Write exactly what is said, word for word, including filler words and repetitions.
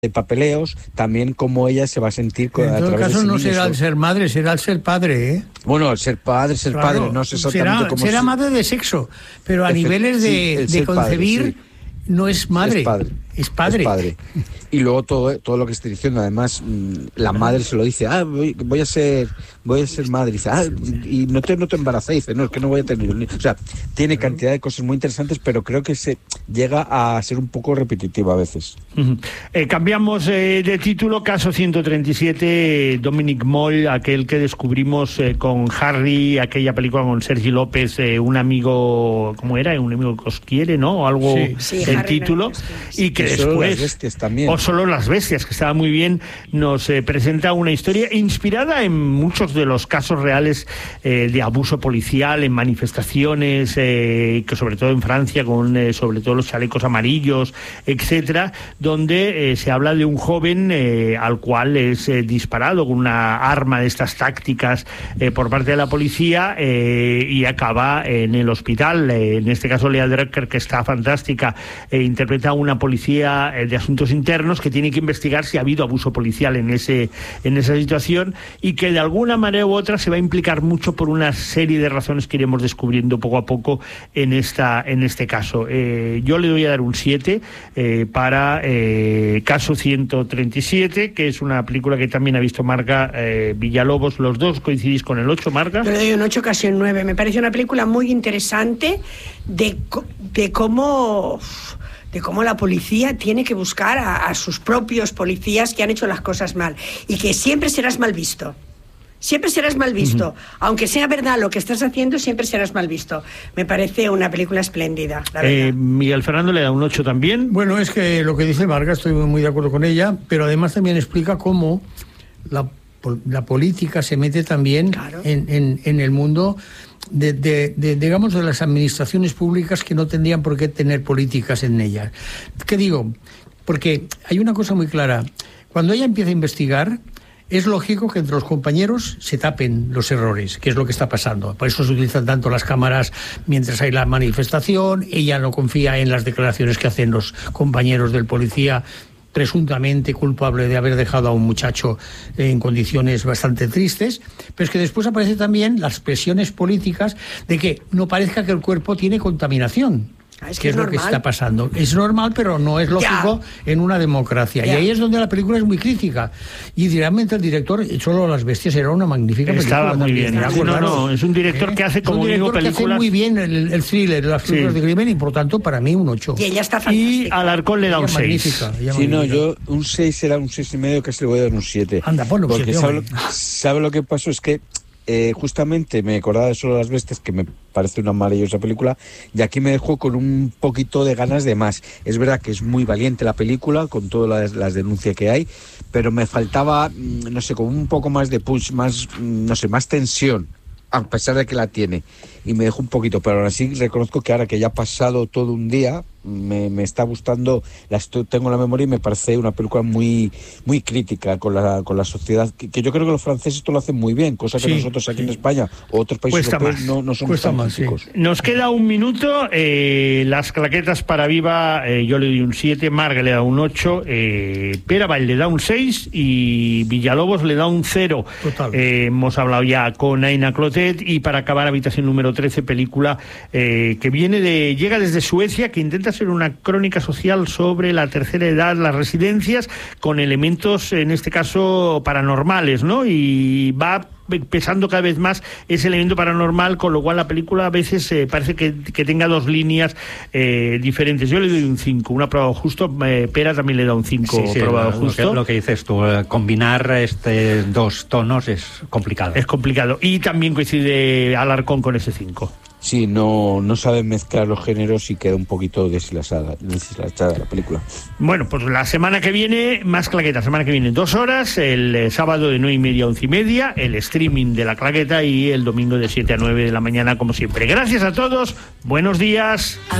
de papeleos, también cómo ella se va a sentir con, en a todo través caso de ese no niño. será el ser madre, será el ser padre, ¿eh? Bueno, el ser padre, ser Claro, padre, no sé exactamente será, cómo será se... madre de sexo, pero a Efe- niveles sí, de, el de ser padre, concebir sí. no es madre, Es padre. es padre. Es padre. Y luego todo, todo lo que estoy diciendo, además, mmm, la madre se lo dice, ah, voy, voy a ser voy a ser madre, y dice, ah, y no te, no te embarazas, dice, no, es que no voy a tener un niño. O sea, tiene cantidad de cosas muy interesantes, pero creo que se llega a ser un poco repetitiva a veces. Uh-huh. Eh, cambiamos eh, de título, Caso ciento treinta y siete, Dominic Moll, aquel que descubrimos eh, con Harry, aquella película con Sergi López, eh, un amigo, ¿cómo era? Un amigo que os quiere, ¿no? O algo, Sí. Sí, el Harry título, no, sí. y que Y después... Solo las bestias también. O Solo las bestias, que estaba muy bien, nos eh, presenta una historia inspirada en muchos de los casos reales eh, de abuso policial, en manifestaciones, eh, que sobre todo en Francia, con eh, sobre todo los chalecos amarillos, etcétera, donde eh, se habla de un joven eh, al cual es eh, disparado con una arma de estas tácticas eh, por parte de la policía eh, y acaba en el hospital. Eh, en este caso, Lea Drucker, que está fantástica, eh, interpreta a una policía eh, de asuntos internos que tiene que investigar si ha habido abuso policial en ese en esa situación, y que de alguna manera u otra se va a implicar mucho por una serie de razones que iremos descubriendo poco a poco en esta en este caso. Eh, yo le voy a dar un siete eh, para eh, Caso ciento treinta y siete, que es una película que también ha visto Marga eh, Villalobos. Los dos coincidís con el ocho, Marga. Yo le doy un ocho, casi un nueve. Me parece una película muy interesante de, de cómo... de cómo la policía tiene que buscar a, a sus propios policías que han hecho las cosas mal, y que siempre serás mal visto. Siempre serás mal visto. Uh-huh. Aunque sea verdad lo que estás haciendo, siempre serás mal visto. Me parece una película espléndida, la verdad. Eh, Miguel Fernando le da un ocho también. Bueno, es que lo que dice Marga, estoy muy de acuerdo con ella, pero además también explica cómo la, la política se mete también Claro. en, en, en el mundo de, de, de, digamos, de las administraciones públicas, que no tendrían por qué tener políticas en ellas. ¿Qué digo? Porque hay una cosa muy clara. Cuando ella empieza a investigar, es lógico que entre los compañeros se tapen los errores, que es lo que está pasando. Por eso se utilizan tanto las cámaras mientras hay la manifestación. Ella no confía en las declaraciones que hacen los compañeros del policía, presuntamente culpable de haber dejado a un muchacho en condiciones bastante tristes, pero es que después aparecen también las presiones políticas de que no parezca que el cuerpo tiene contaminación. Ah, es que ¿Qué es, es lo que normal. está pasando? Es normal, pero no es lógico Ya. en una democracia. Ya. Y ahí es donde la película es muy crítica. Y realmente el director, Solo las bestias, era una magnífica Estaba película. muy también, bien. ¿de Sí, no, acuerdo? no, es un director ¿Eh? que hace, Es como un digo, director que hace películas... muy bien el, el thriller, las películas Sí. de crimen, y por tanto, para mí, un ocho. Y ella está Y fantástica. Alarcón le da un Ella seis. magnífica, ella Sí, no, magnífica. yo un seis era un seis y medio, casi le voy a dar un siete. Anda, ponlo, Porque siete, sabe, hombre. lo- sabe lo que pasó, es que eh, justamente me acordaba de Solo las bestias, que me parece una maravillosa película, y aquí me dejó con un poquito de ganas de más. Es verdad que es muy valiente la película, con todas las, las denuncias que hay, pero me faltaba, mm, no sé, como un poco más de punch, más, mm, no sé, más tensión, a pesar de que la tiene, y me dejó un poquito, pero aún así reconozco que ahora que ya ha pasado todo un día, me, me está gustando, la estoy, tengo en la memoria, y me parece una película muy muy crítica con la con la sociedad, que, que yo creo que los franceses esto lo hacen muy bien, cosa que Sí, nosotros aquí sí. en España o otros países Cuesta europeos más. no, no somos Cuesta tan más, sí. críticos. Nos queda un minuto. Eh, las claquetas para Viva, eh, yo le doy un siete, Marga le da un ocho, eh, Peraval le da un seis y Villalobos le da un cero. Total. Eh, hemos hablado ya con Aina Clotet, y para acabar, Habitación número trece, película eh, que viene de llega desde Suecia, que intenta ser una crónica social sobre la tercera edad, las residencias, con elementos, en este caso, paranormales, ¿no? Y va pesando cada vez más ese elemento paranormal, con lo cual la película a veces eh, parece que, que tenga dos líneas eh, diferentes. Yo le doy un cinco, un aprobado justo. eh, Pera también le da un cinco, Sí, sí, aprobado lo, justo. Lo que, lo que dices tú, eh, combinar este dos tonos es complicado. Es complicado. Y también coincide Alarcón con ese cinco. Sí, no, no saben mezclar los géneros y queda un poquito deshilachada, deshilachada la película. Bueno, pues la semana que viene, más claqueta. La semana que viene, dos horas, el eh, sábado de nueve y media a once y media, el streaming de la claqueta, y el domingo de siete a nueve de la mañana, como siempre. Gracias a todos, buenos días.